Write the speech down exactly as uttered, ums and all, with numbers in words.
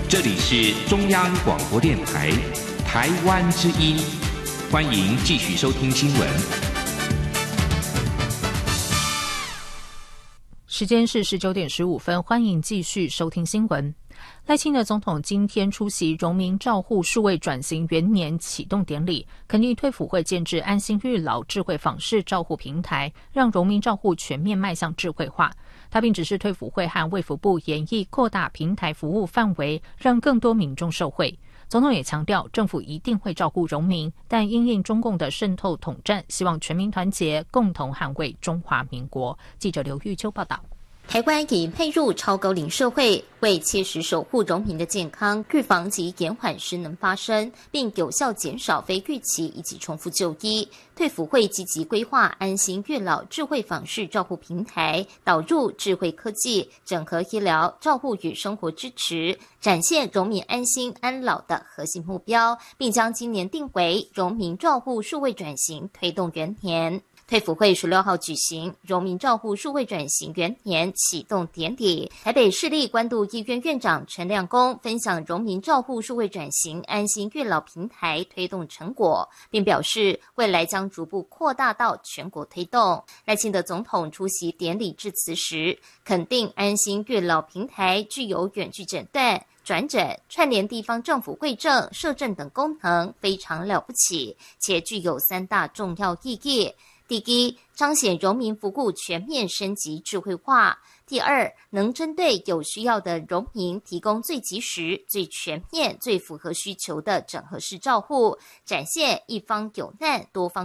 这里是中央广播电台台湾之音，欢迎继续收听新闻。 时间是十九点十五分，欢迎继续收听新闻。赖清德总统今天出席荣民照护数位转型元年启动典礼，肯定退辅会建制安心育老智慧访视照护平台，让荣民照护全面迈向智慧化。他并指示退辅会和卫福部研议扩大平台服务范围，让更多民众受惠。总统也强调，政府一定会照顾荣民，但因应中共的渗透统战，希望全民团结，共同捍卫中华民国。记者刘玉秋报道。 台湾已迈入超高龄社会，为切实守护荣民的健康，预防及延缓失能发生，并有效减少非预期以及重复就医，退辅会积极规划安心育老智慧访视照护平台，导入智慧科技，整合医疗、照护与生活支持，展现荣民安心安老的核心目标，并将今年定为荣民照护数位转型推动元年。退辅会十六号举行荣民照护数位转型元年启动典礼，台北市立关渡医院院长陈亮公分享荣民照护数位转型安心育老平台推动成果，并表示未来将逐步扩大到全国推动。赖清德总统出席典礼致辞时，肯定安心育老平台具有远距诊断、转诊、串联地方政府会政、社政等功能，非常了不起，且具有三大重要意义。第一，彰显荣民服务全面升级智慧化；第二，能针对有需要的荣民提供最及时、最全面、最符合需求的整合式照护，展现一方有难多方